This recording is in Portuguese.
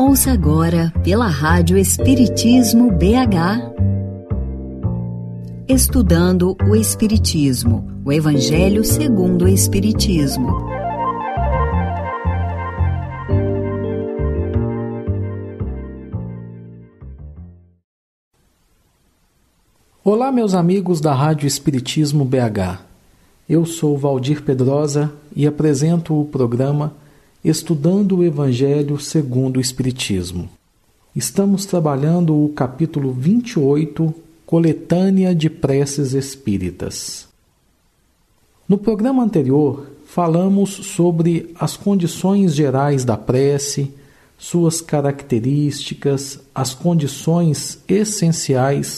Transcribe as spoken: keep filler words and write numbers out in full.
Ouça agora pela Rádio Espiritismo B H. Estudando o Espiritismo, o Evangelho segundo o Espiritismo. Olá, meus amigos da Rádio Espiritismo B H. Eu sou Valdir Pedrosa e apresento o programa Estudando o Evangelho segundo o Espiritismo. Estamos trabalhando o capítulo vinte e oito, Coletânea de Preces Espíritas. No programa anterior, falamos sobre as condições gerais da prece, suas características, as condições essenciais